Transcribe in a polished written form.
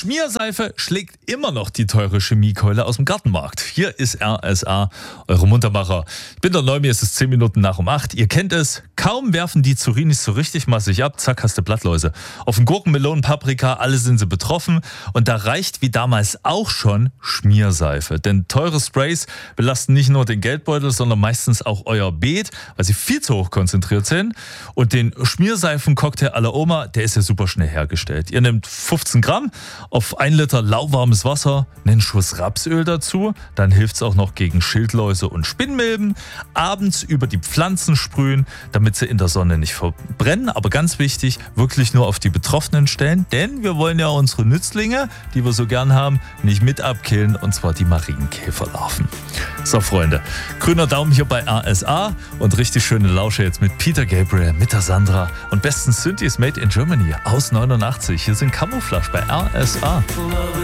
Schmierseife schlägt immer noch die teure Chemiekeule aus dem Gartenmarkt. Hier ist RSA, eure Muntermacher. Ich bin der Neumi, es ist 10 Minuten nach um 8. Ihr kennt es, kaum werfen die Zurinis so richtig massig ab, zack, hast du Blattläuse. Auf den Gurken, Melonen, Paprika, alle sind sie betroffen. Und da reicht wie damals auch schon Schmierseife. Denn teure Sprays belasten nicht nur den Geldbeutel, sondern meistens auch euer Beet, weil sie viel zu hoch konzentriert sind. Und den Schmierseifen-Cocktail à la Oma, der ist ja super schnell hergestellt. Ihr nehmt 15 Gramm auf 1 Liter lauwarmes Wasser, einen Schuss Rapsöl dazu, dann hilft es auch noch gegen Schildläuse und Spinnmilben. Abends über die Pflanzen sprühen, damit sie in der Sonne nicht verbrennen. Aber ganz wichtig, wirklich nur auf die betroffenen Stellen, denn wir wollen ja unsere Nützlinge, die wir so gern haben, nicht mit abkillen, und zwar die Marienkäferlarven. So Freunde, grüner Daumen hier bei RSA und richtig schöne Lausche jetzt mit Peter Gabriel, mit der Sandra und besten Synthes made in Germany aus 89. Hier sind Camouflage bei RSA.